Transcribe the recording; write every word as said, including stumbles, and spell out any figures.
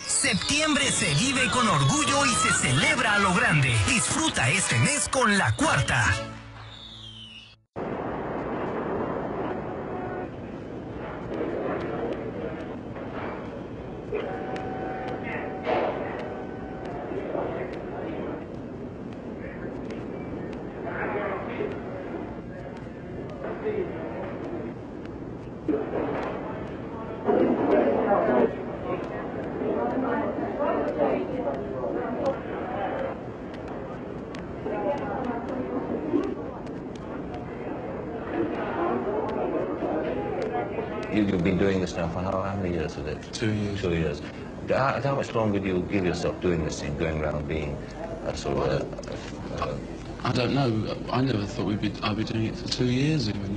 Septiembre se vive con orgullo y se celebra a lo grande. Disfruta este mes con La Cuarta. You, you've been doing this now for how, how many years is it? Two years. Two years. How, how much longer do you give yourself doing this thing, going around being a sort of a, a, a, I don't know. I never thought we'd be, I'd be doing it for two years even.